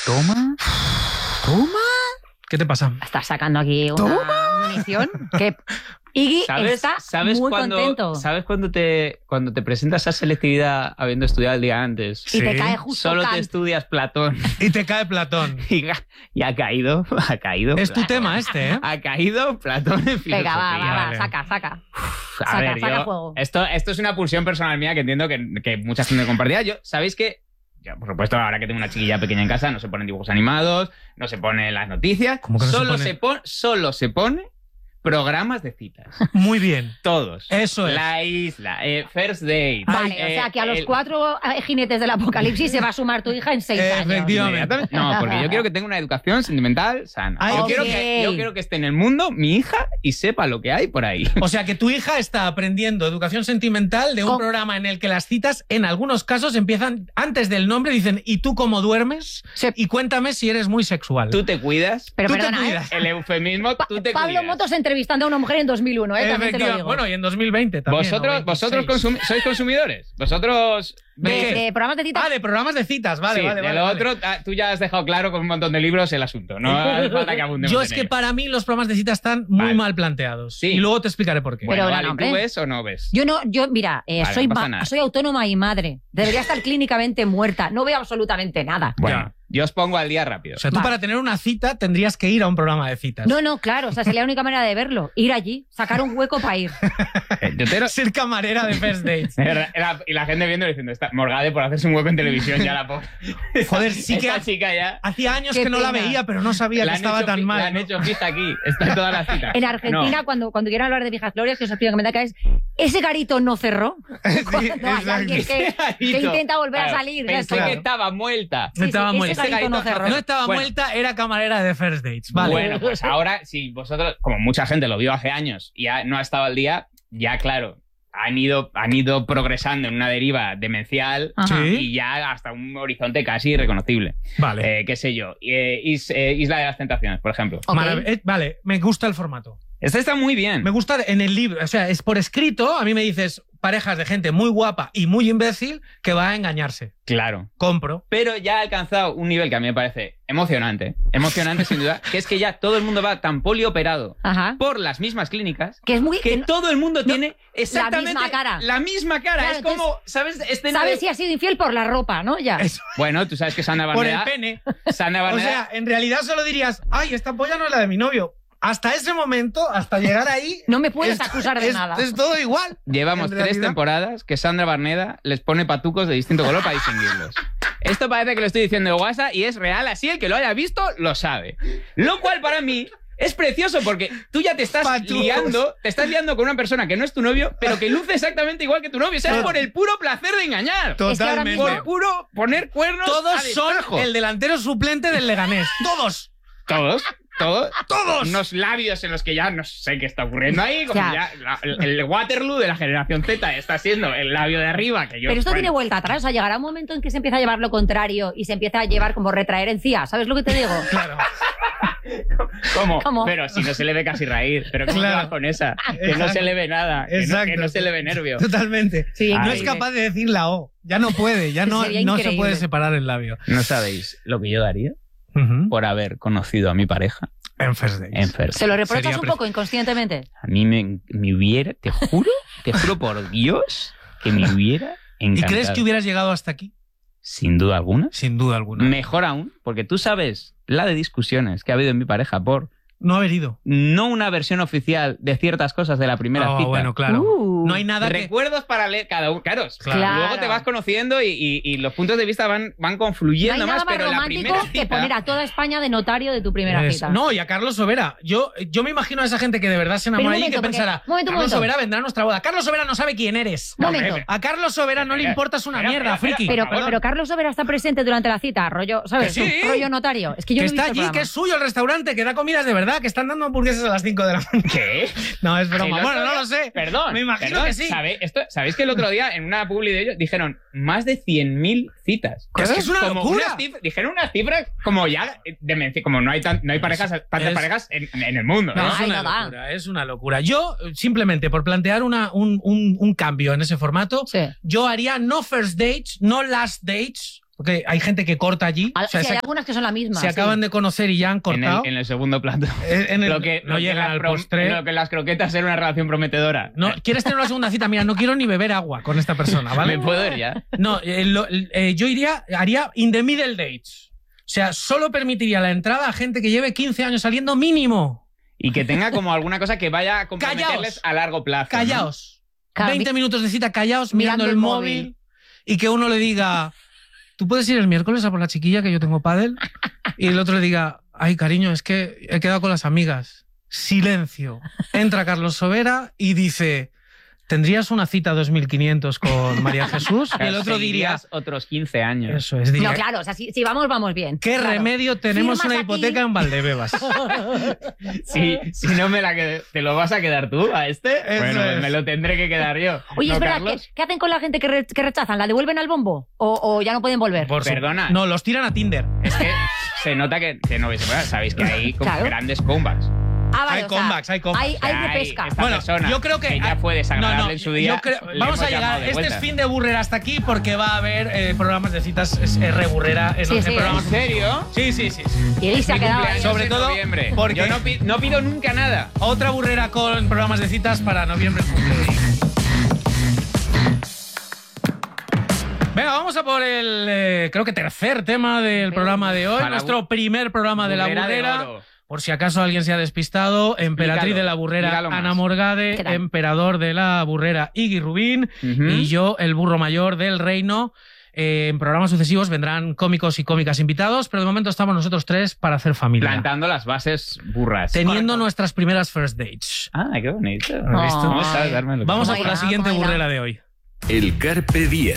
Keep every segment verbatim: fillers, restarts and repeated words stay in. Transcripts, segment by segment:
Toma. Toma. ¿Qué te pasa? Estás sacando aquí una Toma. munición que Iggy ¿Sabes, está sabes muy cuando, contento. ¿Sabes cuando te, cuando te presentas a selectividad habiendo estudiado el día antes? Y te Sí. cae justo Solo Kant. te estudias Platón. Y te cae Platón. Y, ha- y ha caído, ha caído. Es tu Platón. tema este, ¿eh? Ha caído Platón en filosofía. Venga, va, va, va, vale. saca, saca. A Saca, ver, saca yo- juego. Esto, esto es una pulsión personal mía que entiendo que, que mucha gente compartía. Yo, ¿sabéis que? Yo, por supuesto, ahora que tengo una chiquilla pequeña en casa, no se ponen dibujos animados, no se ponen las noticias. ¿Cómo que no se solo, ponen? se pone, solo se pone programas de citas. Muy bien. Todos. Eso es. La isla, eh, First Date. Vale, eh, o sea que a los el- cuatro eh, jinetes del apocalipsis se va a sumar tu hija en seis años. Efectivamente. Inmediatamente. No, porque yo quiero que tenga una educación sentimental sana. Ah, yo, ok. quiero que, yo quiero que esté en el mundo mi hija y sepa lo que hay por ahí. O sea que tu hija está aprendiendo educación sentimental de un Con- programa en el que las citas, en algunos casos, empiezan antes del nombre, dicen, ¿y tú cómo duermes? Sí. Y cuéntame si eres muy sexual. Tú te cuidas. Pero Tú te perdona, ¿eh? cuidas. El eufemismo, Pa- tú te Pablo cuidas. Motos entrevistando a una mujer en dos mil uno, ¿eh? También te lo Efectivamente. digo. Bueno, y en dos mil veinte también. Vosotros, ¿no? vosotros veintiséis. consumi- sois consumidores. Vosotros. de, ¿de qué? de programas de citas. Ah, de programas de citas, vale, sí, vale, de vale. lo vale. otro, ah, tú ya has dejado claro con un montón de libros el asunto. No hace falta que abundemos Yo en es que ello. para mí los programas de citas están muy Vale. mal planteados. Sí. Y luego te explicaré por qué. Bueno, Pero, vale, no, ¿tú hombre. ves o no ves? Yo no, yo, mira, eh, Vale, soy, no pasa ma- nada. soy autónoma y madre. Debería estar clínicamente muerta. No veo absolutamente nada. Bueno, yo os pongo al día rápido. O sea, tú Vale. para tener una cita tendrías que ir a un programa de citas. No, no, claro. O sea, sería la única manera de verlo. Ir allí, sacar un hueco para ir. Eh, yo te lo- Ser camarera de First Dates. La- y la gente viendo diciendo, está Morgade por hacerse un hueco en televisión, ya la pobre. Joder, sí que Esta ha- chica ya. Hacía años Qué que no la pena. veía, pero no sabía La que han estaba hecho tan fi- mal. La han ¿no? hecho fiesta aquí. Está en todas las citas. En Argentina, No. cuando, cuando quieran hablar de viejas glorias, que os explico que me da que es ese garito no cerró. Cuando hay exacto. alguien que, Ese garito. que intenta volver Claro, a salir. ya Pensé está. que estaba muerta. Sí, sí, Estaba ese muerta. garito no cerró. No estaba Bueno. muerta, era camarera de First Dates. Vale. Bueno, pues ahora, si vosotros, como mucha gente lo vio hace años y ya no ha estado al día, ya claro, han ido, han ido progresando en una deriva demencial Ajá. Sí. y ya hasta un horizonte casi irreconocible. Vale. Eh, qué sé yo. Eh, Is- eh, Isla de las Tentaciones, por ejemplo. Ok. Marav- eh, vale, me gusta el formato. Este está muy bien. Me gusta en el libro, o sea, es por escrito, a mí me dices parejas de gente muy guapa y muy imbécil que va a engañarse. Claro. Compro. Pero ya ha alcanzado un nivel que a mí me parece emocionante. Emocionante, sin duda. Que es que ya todo el mundo va tan polioperado Ajá. por las mismas clínicas Que es muy. que que no- todo el mundo tiene exactamente misma cara. la misma cara. Claro, es como, ¿sabes? Escena Sabes de- si ha sido infiel por la ropa, ¿no? Ya. Eso, Bueno, tú sabes que Sandra por el Barneda... pene. Sandra O Barneda... sea, en realidad solo dirías, ay, esta polla no es la de mi novio. Hasta ese momento, hasta llegar ahí... No me puedes es- acusar de es- nada. Es todo igual. Llevamos en tres realidad- temporadas que Sandra Barneda les pone patucos de distinto color para distinguirlos. Esto parece que lo estoy diciendo de WhatsApp y es real, así el que lo haya visto lo sabe. Lo cual para mí es precioso porque tú ya te estás Patucos. liando, te estás liando con una persona que no es tu novio, pero que luce exactamente igual que tu novio. O sea, es por el puro placer de engañar. Es que ahora Totalmente. mismo- Por puro poner cuernos a Todos son destajo. el delantero suplente del Leganés. Todos. Todos, todos. Todos. Unos labios en los que ya no sé qué está ocurriendo ahí. Como Ya. ya la- el, el Waterloo de la generación Z está siendo el labio de arriba. Que yo, Pero esto bueno, tiene vuelta atrás. O sea, llegará un momento en que se empieza a llevar lo contrario y se empieza a llevar como retraer encía. ¿Sabes lo que te digo? Claro. ¿Cómo? ¿Cómo? Pero si no se le ve casi raíz. Pero ¿cómo Claro. te vas con esa? Que no Exacto. se le ve nada. Que no, Exacto. que no se le ve nervio. Totalmente. Sí, no Ay. es capaz de decir la O. Ya no puede. Ya no, Sería no se increíble. puede separar el labio. No sabéis lo que yo daría Ujú. por haber conocido a mi pareja En First Dates. en First. ¿Se lo reprochas Sería un pre- poco inconscientemente? A mí me, me hubiera, te juro, te juro por Dios, que me hubiera ¿Y encantado. crees que hubieras llegado hasta aquí? Sin duda alguna. Sin duda alguna. Mejor aún, porque tú sabes la de discusiones que ha habido en mi pareja por No haber ido. no una versión oficial de ciertas cosas de la primera Oh, cita. bueno, claro. Uh. No hay nada que... Recuerdos para leer cada uno. Claro, Claro. luego te vas conociendo y, y- y los puntos de vista van, van No confluyendo hay nada más, más pero la romántico primera que cita... poner a toda España de notario de tu primera Es- cita. No, y a Carlos Sobera. Yo, yo me imagino a esa gente que de verdad se Pero un enamora ahí y momento, que porque- pensará, un momento, un Carlos momento. Sobera vendrá a nuestra boda. Carlos Sobera no sabe quién eres. Un momento. Hombre, A Carlos Sobera no le Espera, importas una espera, mierda, espera, friki. Pero, por favor. pero Carlos Sobera está presente durante la cita, rollo, ¿sabes? Que sí. Rollo notario. Es que yo Que no he está visto el allí, programa. que es suyo el restaurante, que da comidas de verdad, que están dando hamburguesas a las cinco de la mañana. ¿Qué? No, es El broma. otro Bueno, no día- lo sé. Perdón. Me imagino perdón, que sí. ¿sabe- esto- ¿Sabéis que el otro día en una publi de ellos dijeron más de cien mil citas? Que es que es una Como locura. unas cif- dijeron unas cifras como ya eh, demenci- como no hay, tan- no hay parejas, tantas es- parejas en, en el mundo. No, ¿no? es Ay, una no da. locura, es una locura. Yo, eh, simplemente por plantear una, un, un- un cambio en ese formato, Sí. yo haría no first dates, no last dates, porque hay gente que corta allí. Al- O sea, sí, se, hay algunas que son la misma. se sí. acaban de conocer y ya han En cortado. el, en el segundo plato. En el- Lo que, no lo que llegan las al prom- postre. Lo que las croquetas era una relación prometedora. No, ¿quieres tener una segunda cita? Mira, no quiero ni beber agua con esta persona, ¿vale? ¿Me puedo ir ya? No, eh, lo- eh, yo iría, haría in the middle dates. O sea, solo permitiría la entrada a gente que lleve quince años saliendo mínimo. Y que tenga como alguna cosa que vaya a comprometerles Callaos. a largo plazo. ¿no? Callaos. Claro, veinte minutos de cita callaos, mirando mirando, el el móvil, móvil. y que uno le diga, ¿tú puedes ir el miércoles a por la chiquilla que yo tengo pádel? Y el otro le diga, ay, cariño, es que he quedado con las amigas. Silencio. Entra Carlos Sobera y dice, ¿tendrías una cita dos mil quinientos con María Jesús? Y el otro diría, Seguirías otros quince años. eso es, diría, No, claro, o sea, si, si vamos, vamos bien. ¿qué Claro. remedio? Tenemos Firmas una aquí. hipoteca en Valdebebas. Si, si no me la qued- ¿te lo vas a quedar tú a este? Eso Bueno, es. me lo tendré que quedar yo. Oye, ¿No, es verdad, Carlos? ¿qué, qué hacen con la gente que, re- que rechazan? ¿La devuelven al bombo? ¿O, o ya no pueden volver? Por su- Perdona. No, los tiran a Tinder. Es que se nota que, que no veis. Bueno, sabéis que hay como Claro. grandes comebacks. Ah, vale, Hay o sea, comebacks, hay comebacks. Hay, hay repesca. esta Bueno, persona yo creo que- ya fue desagradable No, no, en su día. yo creo- le vamos hemos a llamado llegar. de Este vuelta. es fin de burrera hasta aquí porque va a haber eh, programas de citas es, es reburrera en Sí, los sí. programas. ¿En serio? Sí, sí, sí. sí. Y ahí se ha Mi quedado ahí. cumpleaños Sobre en todo noviembre. porque- Yo no, pi- no pido nunca nada. Otra burrera con programas de citas para noviembre. Venga, vamos a por el, eh, creo que tercer tema del programa de hoy. Para Nuestro primer programa de la Burrera de burrera. oro. Por si acaso alguien se ha despistado, Emperatriz Explícalo, de la burrera, explícalo más. Ana Morgade, ¿Qué tal? Emperador de la burrera, Iggy Rubín, Ujú. y yo, el burro mayor del reino. Eh, en programas sucesivos vendrán cómicos y cómicas invitados, pero de momento estamos nosotros tres para hacer familia. Plantando las bases burras. Teniendo Correcto. nuestras primeras first dates. Ah, qué bonito. ¿Has visto? ¿Cómo estás, Dármelo? Vamos a ¿Cómo por la irá? siguiente ¿Cómo irá? burrera de hoy. El Carpe Diem.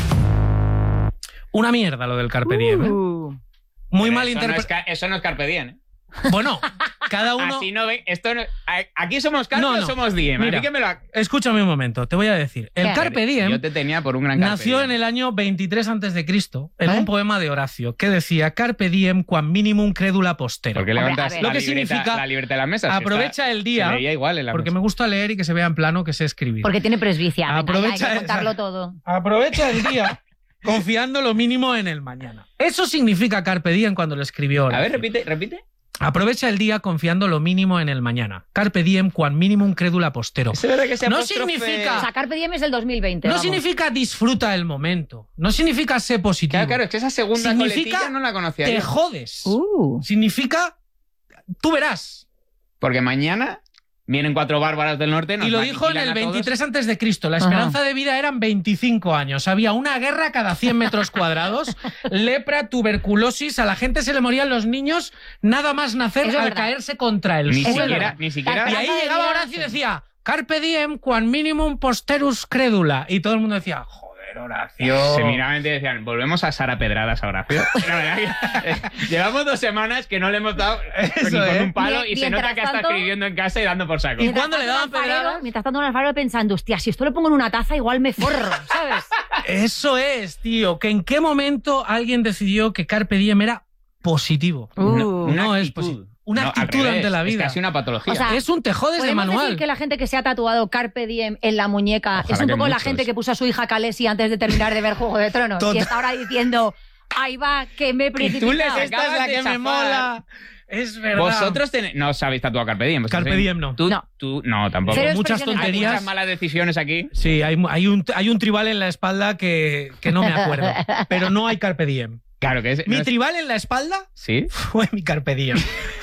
Una mierda lo del Carpe Diem. ¿eh? Uh. Muy Pero mal eso no, es, interpretado. ca- eso no es Carpe Diem, ¿eh? Bueno, cada uno. Así no ven. Esto no- a- aquí somos Carpe No, o no. somos Diem. Mira, a mí que me lo. ha- Escúchame un momento, te voy a decir. El ¿Qué? Carpe Diem Yo te tenía por un gran Carpe nació Diem. en el año veintitrés antes de Cristo en ¿Eh? un poema de Horacio que decía Carpe Diem quam minimum credula postero. ¿Por qué Hombre, levantas a ver. la, Lo que libreta, significa, la libreta de la mesa? Si aprovecha está- el día, se leía igual en la porque mesa. me gusta leer y que se vea en plano que sé escribir. Porque tiene presbicia. venga, Aprovecha ya, hay que esa- contarlo todo. Aprovecha el día confiando lo mínimo en el mañana. Eso significa Carpe Diem cuando lo escribió A Horacio. ver, repite, repite. Aprovecha el día confiando lo mínimo en el mañana. Carpe Diem quam minimum credula postero. ¿Es verdad que ese No apóstrofe- significa- O sea, Carpe Diem es del dos mil veinte. No vamos. significa disfruta el momento. No significa ser positivo. Claro, claro, es que esa segunda Significa coletilla no la conocía Te yo. jodes. Uh. Significa tú verás. Porque mañana vienen cuatro bárbaras del norte. nos Y lo dijo en aniquilan el a todos. veintitrés antes de Cristo. La Ajá. esperanza de vida eran veinticinco años. Había una guerra cada cien metros cuadrados, lepra, tuberculosis, a la gente se le morían los niños nada más nacer Eso es al verdad. caerse contra el Ni Eso es suelo. siquiera, verdad. ni siquiera. Y ahí llegaba Horacio y decía Carpe Diem quam minimum posterus credula. Y todo el mundo decía, joder, Horacio. Se miraban y decían, volvemos a Sara Pedradas a Horacio. La verdad que, eh, llevamos dos semanas que no le hemos dado Eso, ni con ¿eh? un palo Mie- y se nota mientras que está tanto- escribiendo en casa y dando por saco. Y Mientras cuando le tanto, daban un alfarero- pedradas- Mientras tanto, un alfarero pensando, hostia, si esto lo pongo en una taza, igual me forro, ¿sabes? Eso es, tío. Que en qué momento alguien decidió que Carpe Diem era positivo. Uh. No, una no es actitud. positivo. Una No, al actitud revés, ante la vida. Es casi una patología. O sea, Es un te jodes de ¿Podemos manual. decir que la gente que se ha tatuado Carpe Diem en la muñeca Ojalá es un que poco la muchos. gente que puso a su hija Khaleesi antes de terminar de ver Juego de Tronos? Total. Y está ahora diciendo, ahí va, que me he precipitado. les Esta es la acabas de que me chafar. mola. Es verdad. Vosotros tenéis- no os habéis tatuado Carpe Diem. ¿vosotros Carpe sí? Diem no. Tú, No. tú- no, tampoco. Cero muchas expresiones Hay tonterías. muchas malas decisiones aquí. Sí, hay, hay, un, hay un tribal en la espalda que, que no me acuerdo. Pero no hay Carpe Diem. Claro que es. Mi no es- tribal en la espalda Sí, fue mi Carpe Diem.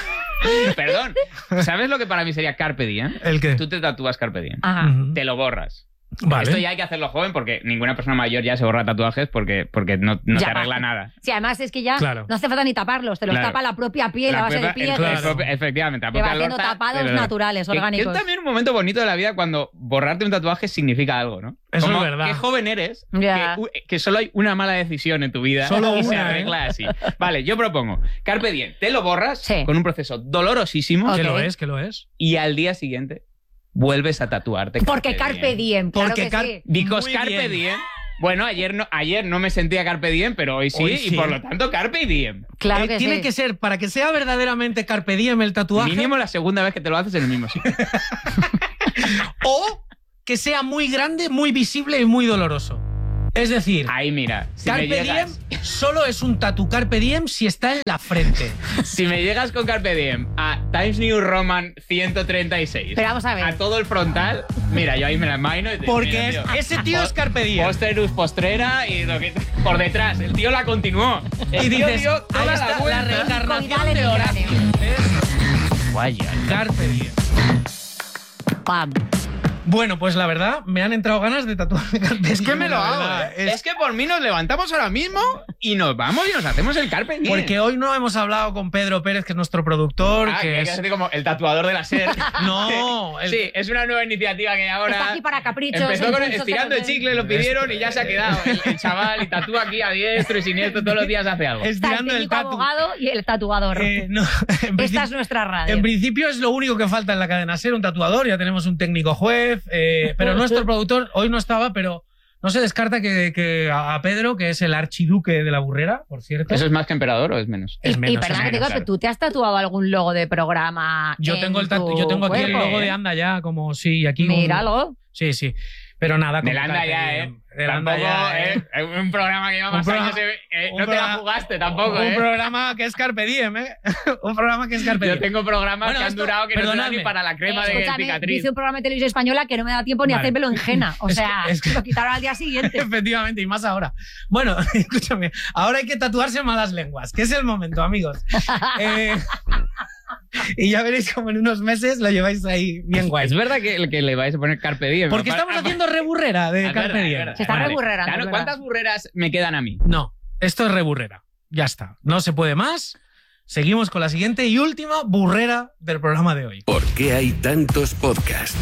perdón. ¿Sabes lo que para mí sería Carpe Diem? ¿El qué? Tú te tatúas Carpe Diem. Ajá. Ujú. Te lo borras. Vale. Esto ya hay que hacerlo joven porque ninguna persona mayor ya se borra tatuajes porque, porque no, no Ya te arregla va. nada. Sí, además es que ya Claro. no hace falta ni taparlos, te los Claro. tapa la propia piel La a base de propia- piel. el- Claro. el propio- efectivamente. la Te va propia haciendo lorta, tapados de verdad. naturales, Que- orgánicos. Que es también un momento bonito de la vida cuando borrarte un tatuaje significa algo, ¿no? Eso Como, es verdad. Qué joven eres, Ya. que, u- que solo hay una mala decisión en tu vida Solo y se una, arregla así. Vale, yo propongo, Carpe Diem, te lo borras Sí. con un proceso dolorosísimo Ok. Que lo es, que lo es. y al día siguiente vuelves a tatuarte. Porque Carpe Diem, claro Porque que Car- sí. Because Muy Carpe bien. Diem. Bueno, ayer no, ayer no me sentía Carpe Diem, pero hoy sí, Hoy y sí. por lo tanto Carpe Diem. Claro Eh, que tiene sí. que ser, para que sea verdaderamente Carpe Diem el tatuaje, Mínimo la segunda vez que te lo haces en el mismo sitio. o que sea muy grande, muy visible y muy doloroso. Es decir, Ahí mira, si me Carpe Diem llegas, solo es un tatu Carpe Diem si está en la frente. si me llegas con Carpe Diem a Times New Roman ciento treinta y seis, Pero vamos a ver. a todo el frontal, mira, yo ahí me la imagino. Y te- Porque mira, es- tío, ese tío es Carpe Diem. Posterus postrera y lo que por detrás. El tío la continuó. El Y tío dices, dio toda ahí la está la vuelta. reencarnación de Horacio. Vaya. Carpe Diem. Pam. Bueno, pues la verdad, me han entrado ganas de tatuarme Carpe Diem. Es que me lo la hago. verdad. ¿eh? Es Es que por mí nos levantamos ahora mismo y nos vamos y nos hacemos el Carpe Diem. porque hoy no hemos hablado con Pedro Pérez, que es nuestro productor, Ah, que que es... es como el tatuador de la SER. No, el- Sí, es una nueva iniciativa que ahora... Está aquí para caprichos. Empezó con impulsos, estirando el ¿sabes? chicle, lo pidieron y ya se ha quedado el, el chaval y tatúa aquí a diestro y siniestro, todos los días hace algo. Está el estirando el técnico tatu. abogado y el tatuador. Eh, no, en Esta principio- es nuestra radio. En principio es lo único que falta en la cadena SER, un tatuador, ya tenemos un técnico juez, eh, pero nuestro productor hoy no estaba, pero no se descarta que, que a Pedro, que es el archiduque de la burrera, por cierto. ¿Eso es más que emperador o es menos? es y, menos, y perdona es que te digo, menos, pero tú te has tatuado algún logo de programa. Yo en tengo el tatu- tu yo tengo aquí el cuerpo? logo de Anda ya, como sí, aquí. un- Míralo. Sí, sí. Pero nada, Del como Anda Carpe ya, Diem. ¿eh? Del Anda Tampoco, ya, ¿eh? ¿eh? Es un programa que lleva Un más programa- años. eh, eh, un no te la programa- jugaste tampoco, Un ¿eh? programa que es Carpe Diem, ¿eh? Un programa que es Carpe Yo Diem. tengo programas Bueno, que han esto- durado que no te dan perdonadme. ni para la crema Eh, de escúchame, cicatriz. dice un programa de televisión española que no me da tiempo ni Vale. hacérmelo en Jena. O Es que- sea, es que- lo quitaron al día siguiente. Efectivamente, y más ahora. Bueno, escúchame, ahora hay que tatuarse malas lenguas, que es el momento, amigos. Eh, y ya veréis como en unos meses lo lleváis ahí bien guay. Es verdad que, que le vais a poner Carpe Diem. Porque Apar- estamos apar- haciendo reburrera de Es Carpe verdad, es Diem. verdad. Se está Vale. reburrerando, Claro, es ¿cuántas burreras me quedan a mí? No, esto es reburrera. Ya está, no se puede más. Seguimos con la siguiente y última burrera del programa de hoy. ¿Por qué hay tantos podcasts?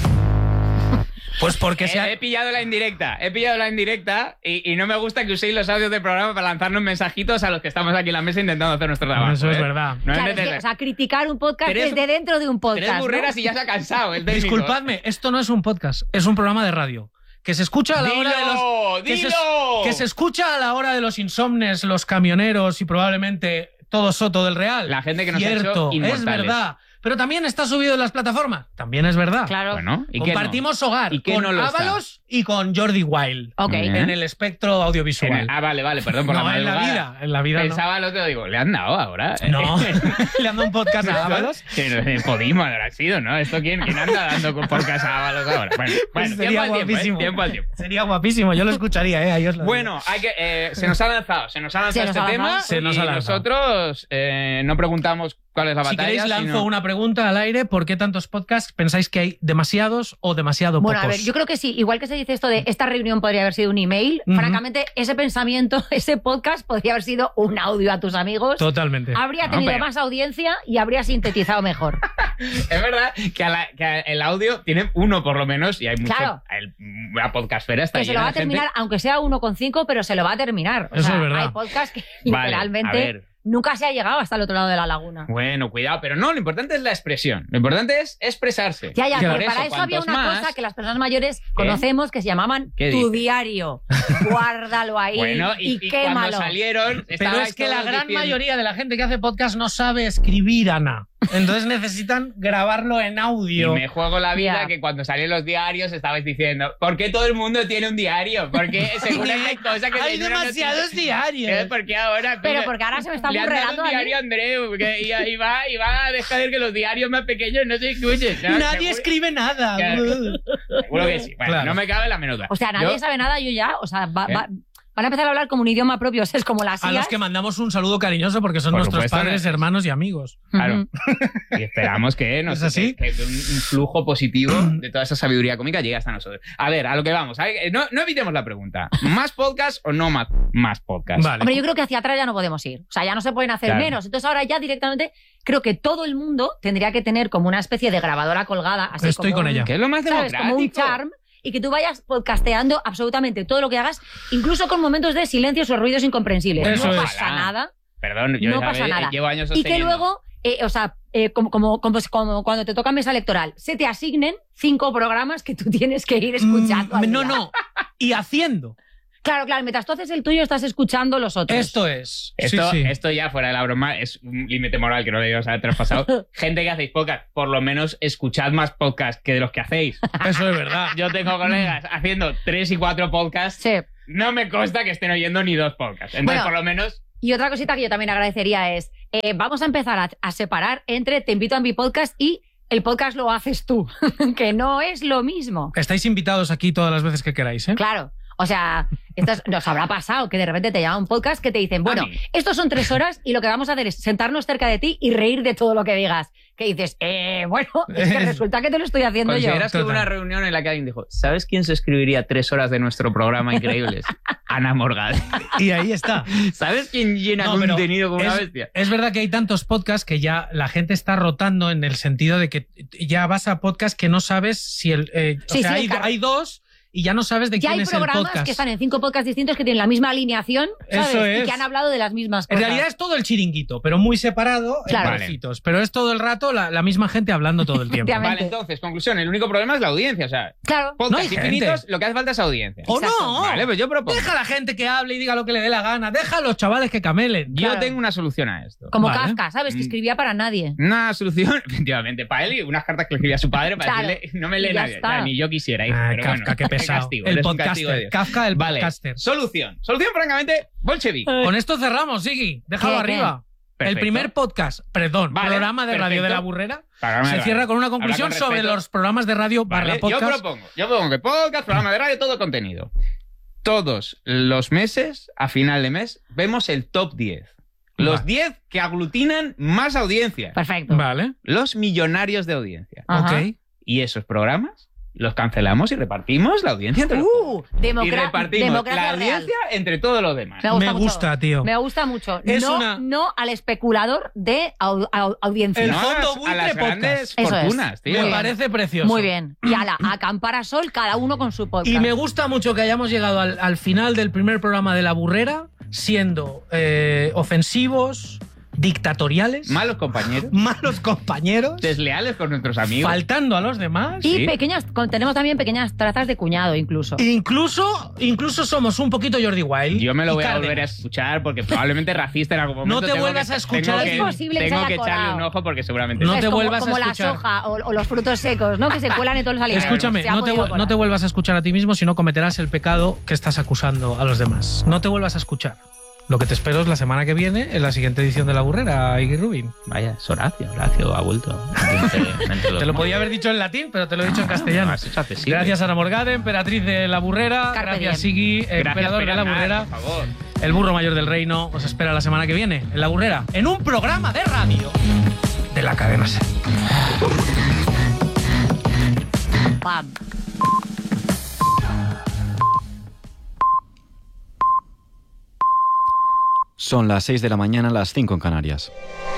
Pues porque He, se ha... he pillado la indirecta, he pillado la indirecta y, y no me gusta que uséis los audios del programa para lanzarnos mensajitos a los que estamos aquí en la mesa intentando hacer nuestro trabajo. Eso es ¿eh? verdad. No Claro, es es que, necesario. o sea, criticar un podcast Tres- desde dentro de un podcast. Tres ¿no? burreras y ya se ha cansado el técnico. Disculpadme, esto no es un podcast, es un programa de radio. Que se escucha a la hora de los... ¡Dilo! que se- ¡Dilo! Que se escucha a la hora de los insomnes, los camioneros y probablemente todo Soto del Real. La gente que nos ha Cierto, hecho inmortales. es verdad. Pero también está subido en las plataformas. También es verdad. Claro. Bueno, ¿y qué no? Compartimos hogar ¿Y qué con no lo está? Ábalos y con Jordi Wild Ok. Bien. en el espectro En audiovisual. el- ah, vale, vale, perdón por no, la en la madrugada. vida. En la vida Pensaba lo otro, digo, ¿le han dado ahora? no. No, le han dado un podcast a Ábalos. Que no, el Podimo habrá sido, ¿no? ¿Esto quién, quién anda dando con podcast a Ábalos ahora? Bueno, bueno Sería tiempo al tiempo, ¿eh? guapísimo. Tiempo al tiempo. Sería guapísimo, yo lo escucharía, ¿eh? Ahí os lo digo. Bueno, hay que, eh, se nos ha lanzado, se nos ha lanzado Se nos este ha tema lanzado. Se nos y ha lanzado. nosotros eh, no preguntamos cuál es la si batalla. queréis lanzo sino- una pregunta al aire. ¿Por qué tantos podcasts? ¿Pensáis que hay demasiados o demasiado Bueno, pocos? a ver, yo creo que sí. Igual que se dice esto de esta reunión podría haber sido un email, Ujú. francamente, ese pensamiento, ese podcast podría haber sido un audio a tus amigos. Totalmente. Habría No, tenido pero- más audiencia y habría sintetizado mejor. Es verdad que, a la- que a- el audio tiene uno por lo menos y hay mucho. Claro. el- la podcastfera está Que se lo llena va a de gente. terminar, aunque sea uno coma cinco, pero se lo va a terminar. O Eso sea, es verdad. hay podcasts que Vale, literalmente a ver. nunca se ha llegado hasta el otro lado de la laguna. Bueno, cuidado, pero no, lo importante es la expresión. Lo importante es expresarse. Ya, ya, Por pero para eso había cuantos una más- cosa que las personas mayores conocemos que se llamaban ¿Qué tu dice? diario. Guárdalo ahí Bueno, y, y, y cuando quémalo. salieron. Pero estabais es que la todos gran diciendo- mayoría de la gente que hace podcast no sabe escribir, Ana. Entonces necesitan grabarlo en Y audio. me juego la vida Ya. que cuando salían los diarios estabais diciendo, ¿por qué todo el mundo tiene un diario? Porque seguro que hay cosas que Hay en una demasiados noticia- ¿Eh? diarios. ¿Por qué ahora? Pero Mira, porque ahora se me está le han dado burrerando un a mí. diario a Andreu que, y, y va, y va a dejar que los diarios más pequeños no se escuchen. ¿no? Nadie Seguro- escribe nada. Claro. Seguro que sí. Bueno, Claro. no me cabe la menuda. O sea, nadie Yo- sabe nada, yo ya, o sea, va- ¿Eh? va- van a empezar a hablar como un idioma propio, o sea, es como las A I As. los que mandamos un saludo cariñoso porque son Por nuestros supuesto, padres, ¿no? hermanos y amigos. Claro. Ujú. Y esperamos que, no ¿Es sé, así? que, que un, un flujo positivo de toda esa sabiduría cómica llegue hasta nosotros. A ver, a lo que vamos. Hay- No, no evitemos la pregunta. ¿Más podcast o no más, más podcast? Vale. Hombre, yo creo que hacia atrás ya no podemos ir. O sea, ya no se pueden hacer Claro. menos. Entonces ahora ya directamente creo que todo el mundo tendría que tener como una especie de grabadora colgada. Así Estoy como con un- ella. Que es lo más ¿Sabes? democrático. Como un charm. Y que tú vayas podcasteando absolutamente todo lo que hagas, incluso con momentos de silencios o ruidos incomprensibles. Eso no es. pasa nada. Perdón, yo No ya pasa ve- nada. llevo años Y que sosteniendo. luego, eh, o sea, eh, como, como, como, como cuando te toca mesa electoral, se te asignen cinco programas que tú tienes que ir escuchando. Mm, al no, día. no. Y haciendo. Claro, claro, mientras tú haces el tuyo, estás escuchando los otros. Esto es. Esto, Sí, sí. esto ya fuera de la broma es un límite moral que no debíamos haber traspasado. Gente que hacéis podcast, por lo menos escuchad más podcast que de los que hacéis. Eso es verdad. Yo tengo colegas haciendo tres y cuatro podcasts. Sí. no me consta que estén oyendo ni dos podcasts. Entonces, Bueno, por lo menos... Y otra cosita que yo también agradecería es, eh, vamos a empezar a, a separar entre Te invito a mi podcast y el podcast lo haces tú, que no es lo mismo. Estáis invitados aquí todas las veces que queráis, ¿eh? Claro. O sea, esto es- nos habrá pasado que de repente te llama un podcast que te dicen, bueno, mí. estos son tres horas y lo que vamos a hacer es sentarnos cerca de ti y reír de todo lo que digas. Que dices, eh, bueno, es que resulta que te lo estoy haciendo yo. ¿Consideras que hubo Total. una reunión en la que alguien dijo, ¿sabes quién se escribiría tres horas de nuestro programa Increíbles? Ana Morgade. Y ahí está. ¿Sabes quién llena No, pero contenido como una es, bestia? es verdad que hay tantos podcasts que ya la gente está rotando en el sentido de que ya vas a podcasts que no sabes si el... eh, o Sí, sea, sí, hay, el car- hay dos y ya no sabes de Ya quién hay es el programas podcast. que están en cinco podcasts distintos que tienen la misma alineación, ¿sabes? Eso Y es. que han hablado de las mismas En cosas. realidad es todo el chiringuito, pero muy separado Claro. en trocitos. Pero es todo el rato la, la misma gente hablando todo el tiempo. Efectivamente. Vale, entonces, conclusión, el único problema es la audiencia. O sea, Claro. No podcasts hay gente. infinitos, lo que hace falta es audiencia. ¡O Exacto. no! Vale, pues yo propongo. Deja a la gente que hable y diga lo que le dé la gana. Deja a los chavales que camelen. Yo Claro. tengo una solución a esto. Como Vale. Kafka, ¿sabes? Que Mm. escribía para nadie. Una solución, efectivamente, para él y unas cartas que le escribía a su padre para Claro. decirle, no me lee Y ya nadie, está. Ya, ni yo quisiera ir. Ah, pero Kafka, bueno, qué pesado. castigo, el eres un castigo de podcaster. Dios. Kafka, el Vale, podcaster. solución. Solución, francamente, bolchevique. Con esto cerramos, Sigui. Déjalo ¿Qué, qué? arriba. Perfecto. El primer podcast, perdón, Vale, programa de radio perfecto. de la burrera, Programa de se radio. cierra con una Habla conclusión con sobre respeto. los programas de radio Vale, barra yo podcast. propongo, yo propongo que podcast, programa de radio, todo contenido. Todos los meses, a final de mes, vemos el top diez. Los Vale. diez que aglutinan más audiencia. Perfecto. Vale, Los millonarios de audiencia. Ajá. ok. Y esos programas los cancelamos y repartimos la audiencia entre los Uh, y democra- repartimos democracia la real. audiencia entre todos los demás. Me gusta Me mucho. gusta, tío. Me gusta mucho. Es no, una- no al especulador de au- au- audiencia. El No a fondo las- buitre a las podcast. grandes Eso es. fortunas, tío. Me Muy bien. parece precioso. Muy bien. Y ala, a acampar a sol, cada uno con su podcast. Y me gusta mucho que hayamos llegado al, al final del primer programa de La Burrera siendo eh, ofensivos, dictatoriales, Malos compañeros, malos compañeros, desleales con nuestros amigos. faltando a los demás. Y Sí. pequeñas, con- tenemos también pequeñas trazas de cuñado, incluso. Incluso, incluso somos un poquito Jordi Wild. Yo me lo y voy a Cárdenas. volver a escuchar porque probablemente racista en algún momento. No te tengo vuelvas que- a escuchar. Tengo Es que, posible que se tengo haya que echarle colado. un ojo porque seguramente No sí. te como, vuelvas a como la escuchar. soja o, o los frutos secos, ¿no? Que se cuelan en todos los alimentos. Escúchame, Se ha no te, podido vu- no colar. te vuelvas a escuchar a ti mismo, si no cometerás el pecado que estás acusando a los demás. No te vuelvas a escuchar. Lo que te espero es la semana que viene, en la siguiente edición de La Burrera, Iggy Rubin. Vaya, es Horacio. Horacio ha vuelto. Te lo podía haber dicho en latín, pero te lo he dicho en castellano. Has hecho accesible. Gracias Ana Morgade, emperatriz de La Burrera. Carpe Gracias diem. Iggy, Gracias, emperador de La Peragnat, Burrera. por favor. El burro mayor del reino os espera la semana que viene en La Burrera, en un programa de radio de la cadena SER. Pam. Son las seis de la mañana, las cinco en Canarias.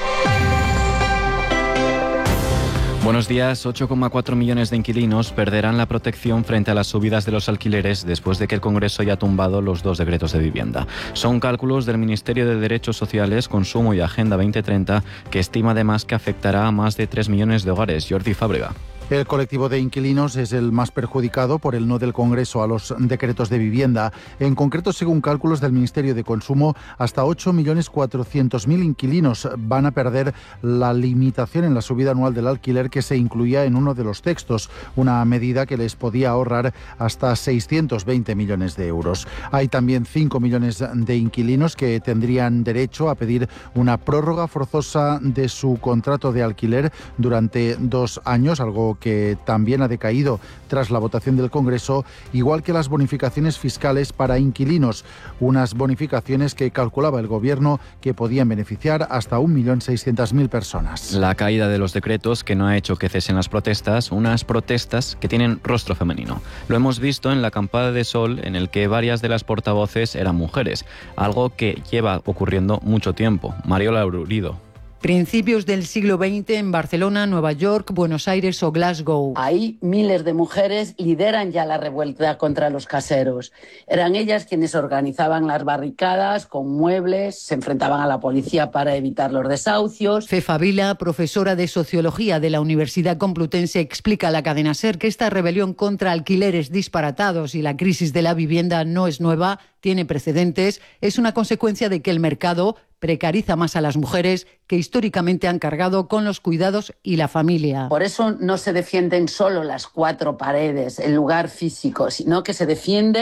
Buenos días. ocho coma cuatro millones de inquilinos perderán la protección frente a las subidas de los alquileres después de que el Congreso haya tumbado los dos decretos de vivienda. Son cálculos del Ministerio de Derechos Sociales, Consumo y Agenda veinte treinta, que estima además que afectará a más de tres millones de hogares. Jordi Fábrega. El colectivo de inquilinos es el más perjudicado por el no del Congreso a los decretos de vivienda. En concreto, según cálculos del Ministerio de Consumo, hasta ocho millones cuatrocientos mil inquilinos van a perder la limitación en la subida anual del alquiler que se incluía en uno de los textos, una medida que les podía ahorrar hasta seiscientos veinte millones de euros. Hay también cinco millones de inquilinos que tendrían derecho a pedir una prórroga forzosa de su contrato de alquiler durante dos años, algo que también ha decaído tras la votación del Congreso, igual que las bonificaciones fiscales para inquilinos, unas bonificaciones que calculaba el Gobierno que podían beneficiar hasta un millón seiscientas mil personas. La caída de los decretos que no ha hecho que cesen las protestas, unas protestas que tienen rostro femenino. Lo hemos visto en la acampada de sol, en el que varias de las portavoces eran mujeres, algo que lleva ocurriendo mucho tiempo. Mariola Urido. Principios del siglo veinte en Barcelona, Nueva York, Buenos Aires o Glasgow. Ahí miles de mujeres lideran ya la revuelta contra los caseros. Eran ellas quienes organizaban las barricadas con muebles, se enfrentaban a la policía para evitar los desahucios. Fefa Vila, profesora de Sociología de la Universidad Complutense, explica a la cadena SER que esta rebelión contra alquileres disparatados y la crisis de la vivienda no es nueva, tiene precedentes, es una consecuencia de que el mercado precariza más a las mujeres que históricamente han cargado con los cuidados y la familia. Por eso no se defienden solo las cuatro paredes, el lugar físico, sino que se defiende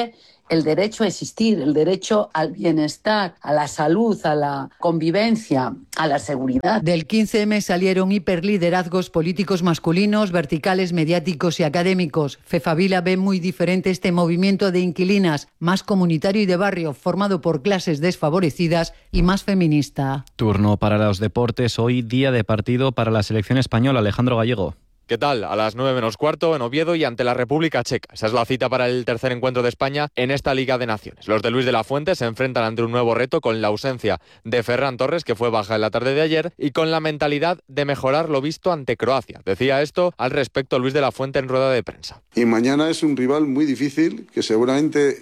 el derecho a existir, el derecho al bienestar, a la salud, a la convivencia, a la seguridad. Del quince eme salieron hiperliderazgos políticos masculinos, verticales, mediáticos y académicos. Fefavila ve muy diferente este movimiento de inquilinas, más comunitario y de barrio, formado por clases desfavorecidas y más feminista. Turno para los deportes. Hoy día de partido para la selección española. Alejandro Gallego. ¿Qué tal? A las nueve menos cuarto en Oviedo y ante la República Checa. Esa es la cita para el tercer encuentro de España en esta Liga de Naciones. Los de Luis de la Fuente se enfrentan ante un nuevo reto con la ausencia de Ferran Torres, que fue baja en la tarde de ayer, y con la mentalidad de mejorar lo visto ante Croacia. Decía esto al respecto Luis de la Fuente en rueda de prensa. Y mañana es un rival muy difícil que seguramente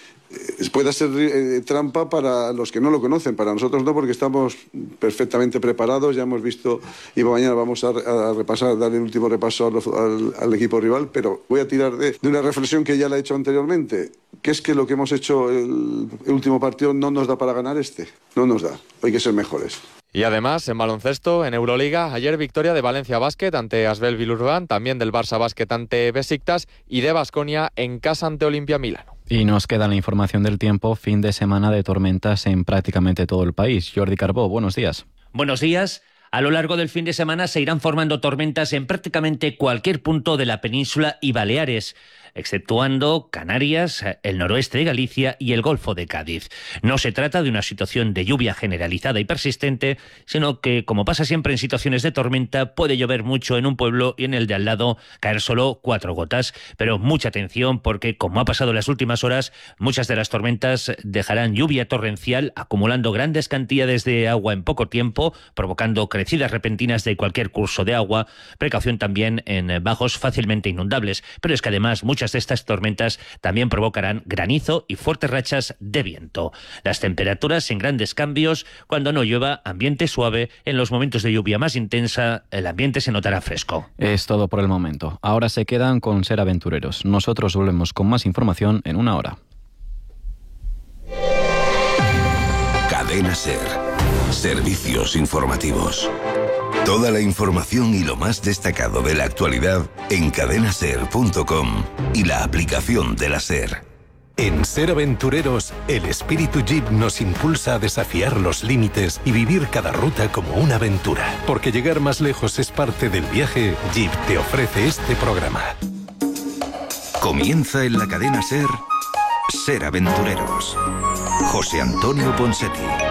pueda ser eh, trampa para los que no lo conocen, para nosotros no, porque estamos perfectamente preparados, ya hemos visto y mañana vamos a, a repasar, dar el último repaso al, al, al equipo rival, pero voy a tirar de, de una reflexión que ya la he hecho anteriormente, que es que lo que hemos hecho el, el último partido no nos da para ganar este, no nos da, hay que ser mejores. Y además, en baloncesto, en Euroliga, ayer victoria de Valencia Basket ante Asvel Villeurbanne, también del Barça Basket ante Besiktas y de Baskonia en casa ante Olimpia Milano. Y nos queda la información del tiempo, fin de semana de tormentas en prácticamente todo el país. Jordi Carbó, buenos días. Buenos días. A lo largo del fin de semana se irán formando tormentas en prácticamente cualquier punto de la península y Baleares, exceptuando Canarias, el noroeste de Galicia y el Golfo de Cádiz. No se trata de una situación de lluvia generalizada y persistente, sino que, como pasa siempre en situaciones de tormenta, puede llover mucho en un pueblo y en el de al lado caer solo cuatro gotas. Pero mucha atención porque, como ha pasado en las últimas horas, muchas de las tormentas dejarán lluvia torrencial, acumulando grandes cantidades de agua en poco tiempo, provocando crecidas repentinas de cualquier curso de agua. Precaución también en bajos fácilmente inundables. Pero es que además muchas de estas tormentas también provocarán granizo y fuertes rachas de viento. Las temperaturas sin grandes cambios. Cuando no llueva, ambiente suave. En los momentos de lluvia más intensa, el ambiente se notará fresco. Es todo por el momento. Ahora se quedan con Ser Aventureros. Nosotros volvemos con más información en una hora. Cadena Ser. Servicios informativos. Toda la información y lo más destacado de la actualidad en cadena ser punto com y la aplicación de la SER. En Ser Aventureros, el espíritu Jeep nos impulsa a desafiar los límites y vivir cada ruta como una aventura. Porque llegar más lejos es parte del viaje, Jeep te ofrece este programa. Comienza en la cadena SER, Ser Aventureros. José Antonio Ponseti.